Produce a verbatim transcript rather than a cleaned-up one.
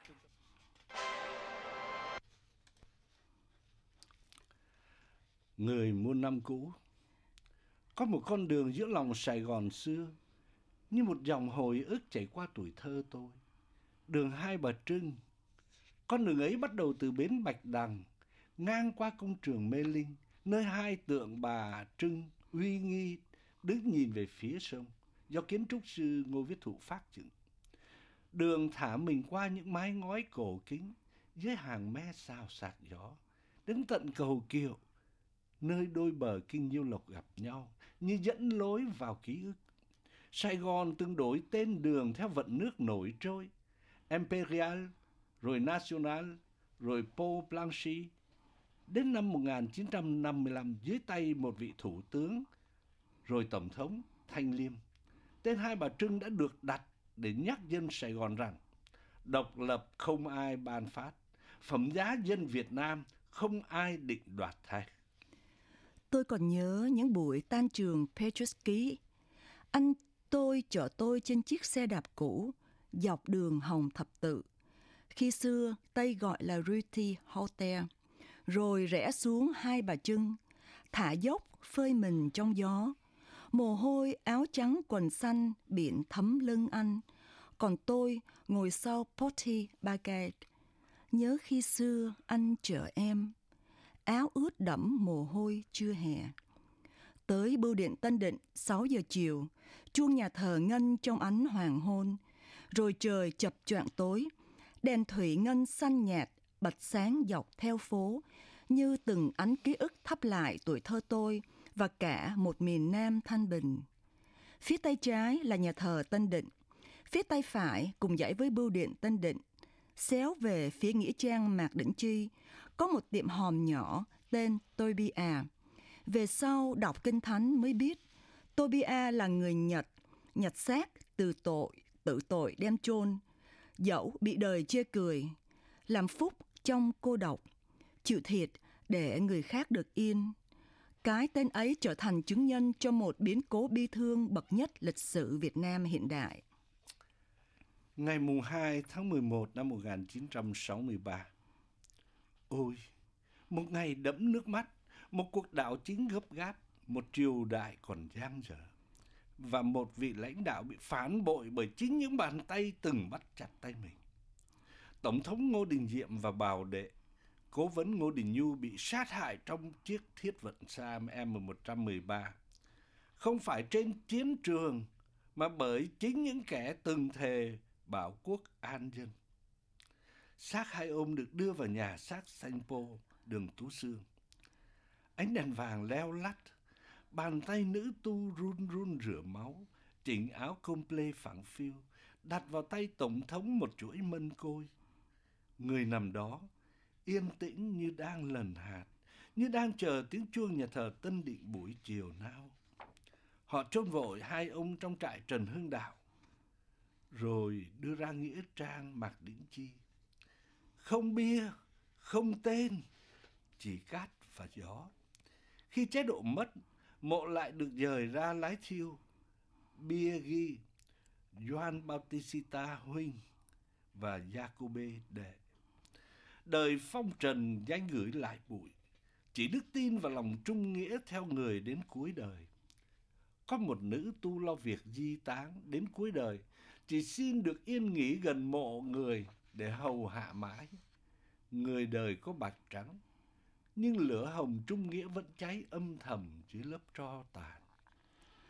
Người muôn năm cũ. Có một con đường giữa lòng Sài Gòn xưa, như một dòng hồi ức chảy qua tuổi thơ tôi. Đường Hai Bà Trưng. Con đường ấy bắt đầu từ bến Bạch Đằng, ngang qua công trường Mê Linh, nơi hai tượng bà Trưng uy nghi đứng nhìn về phía sông, do kiến trúc sư Ngô Viết Thụ phác dựng. Đường thả mình qua những mái ngói cổ kính, dưới hàng me xào xạc gió, đến tận cầu Kiệu, nơi đôi bờ Kinh Nhiêu Lộc gặp nhau, như dẫn lối vào ký ức. Sài Gòn từng đổi tên đường theo vận nước nổi trôi, Imperial, rồi National, rồi Pont Blanche. Đến năm một nghìn chín trăm năm mươi lăm, dưới tay một vị thủ tướng, rồi Tổng thống Thanh Liêm, tên Hai Bà Trưng đã được đặt để nhắc dân Sài Gòn rằng độc lập không ai ban phát, phẩm giá dân Việt Nam không ai định đoạt thay. Tôi còn nhớ những buổi tan trường Petruski. Anh tôi chở tôi trên chiếc xe đạp cũ dọc đường Hồng Thập Tự, khi xưa Tây gọi là Ruti Hotel, rồi rẽ xuống Hai Bà Trưng, thả dốc phơi mình trong gió. Mồ hôi áo trắng quần xanh biển thấm lưng anh, còn tôi ngồi sau Porty Baguette. Nhớ khi xưa anh chở em, áo ướt đẫm mồ hôi trưa hè. Tới bưu điện Tân Định sáu giờ chiều, chuông nhà thờ ngân trong ánh hoàng hôn, rồi trời chập choạng tối, đèn thủy ngân xanh nhạt bật sáng dọc theo phố, như từng ánh ký ức thắp lại tuổi thơ tôi và cả một miền Nam thanh bình. Phía tay trái là nhà thờ Tân Định, phía tay phải cùng dãy với bưu điện Tân Định. Xéo về phía nghĩa trang Mạc Đỉnh Chi, có một tiệm hòm nhỏ tên Tobia. Về sau đọc Kinh Thánh mới biết, Tobia là người Nhật, nhặt xác từ tội, tự tội đem chôn, dẫu bị đời chê cười, làm phúc trong cô độc, chịu thiệt để người khác được yên. Cái tên ấy trở thành chứng nhân cho một biến cố bi thương bậc nhất lịch sử Việt Nam hiện đại. Ngày mùng hai tháng mười một năm một nghìn chín trăm sáu mươi ba. Ôi, một ngày đẫm nước mắt, một cuộc đảo chính gấp gáp, một triều đại còn dang dở, và một vị lãnh đạo bị phản bội bởi chính những bàn tay từng bắt chặt tay mình. Tổng thống Ngô Đình Diệm và Bào Đệ, cố vấn Ngô Đình Nhu bị sát hại trong chiếc thiết vận xa M một trăm mười ba. Không phải trên chiến trường, mà bởi chính những kẻ từng thề bảo quốc an dân. Xác hai ông được đưa vào nhà xác Sanh Po, đường Tú Xương. Ánh đèn vàng leo lắt, bàn tay nữ tu run run rửa máu, chỉnh áo comple phẳng phiu, đặt vào tay Tổng thống một chuỗi mân côi. Người nằm đó, yên tĩnh như đang lần hạt, như đang chờ tiếng chuông nhà thờ Tân Định buổi chiều nao. Họ chôn vội hai ông trong trại Trần Hưng Đạo, rồi đưa ra nghĩa trang Mạc Đỉnh Chi. Không bia, không tên, chỉ cát và gió. Khi chế độ mất, mộ lại được dời ra lái thiêu. Bia ghi Gioan Bautista huynh và Jacobe đệ. Đời phong trần danh gửi lại bụi, chỉ đức tin và lòng trung nghĩa theo người đến cuối đời. Có một nữ tu lo việc di táng đến cuối đời, chỉ xin được yên nghỉ gần mộ người để hầu hạ mãi. Người đời có bạch trắng, nhưng lửa hồng trung nghĩa vẫn cháy âm thầm dưới lớp tro tàn.